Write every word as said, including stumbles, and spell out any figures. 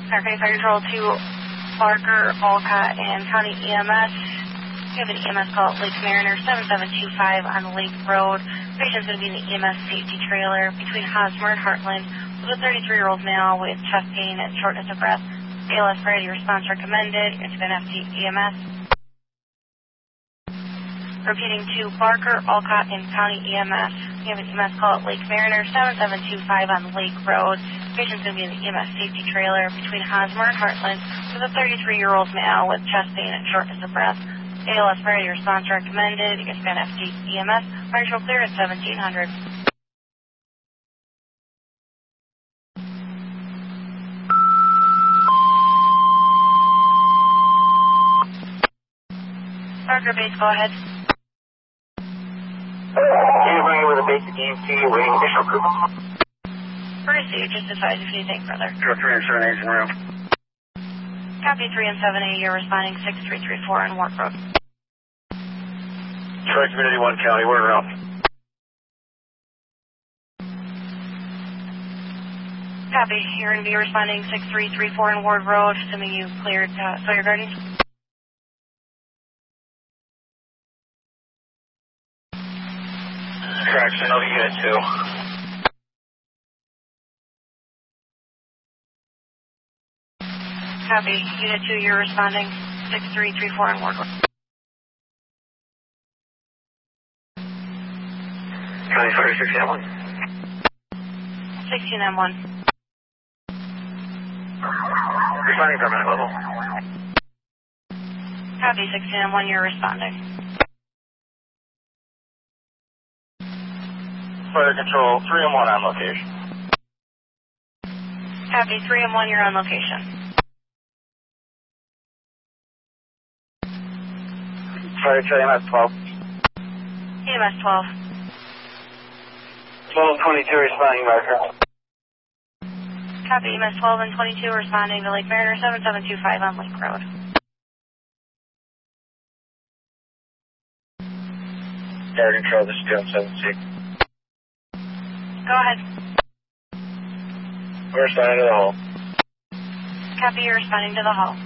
County Fire Control to Barker, Olcott, and County E M S. We have an E M S call at Lake Mariner, seven seven two five on Lake Road. Patient's going to be in the E M S safety trailer between Hosmer and Heartland with a thirty-three-year-old male with chest pain and shortness of breath. A L S priority response recommended. It's been F T E M S. Repeating to Barker, Olcott, and County E M S. We have an E M S call at Lake Mariner, seven seven two five on Lake Road. Patient's going to be in the E M S safety trailer between Hosmer and Heartland with a thirty-three-year-old male with chest pain and shortness of breath. A L S priority response recommended. It's been F T E M S. Fire control clear at seventeen hundred. Barker base, go ahead. Anybody with a basic E M T waiting additional proof? Courtesy, just advise if you need anything further. Zero three and seven eight in room. Copy three and seven eight, you're responding six three three four on Warp Road. Detroit Community one County, we're around. Copy, you're going to be responding six three three four on Ward Road, assuming you cleared uh, Sawyer Gardens. Correct, another unit two. Copy, unit two, you're responding six three three four on Ward Road. County Fire sixteen M one. sixteen M one. Responding permanent level. Copy, sixteen M one, you're responding. Fire control, three M one on location. Copy, three M one, you're on location. Fire control, E M S twelve. E M S twelve. twelve twenty-two responding, Barker. Copy, E M S twelve and twenty-two responding to Lake Mariner, seven seven two five on Lake Road. Fire control, this is two M seven C. Go ahead. We're responding to the hull. Copy, you're responding to the hull.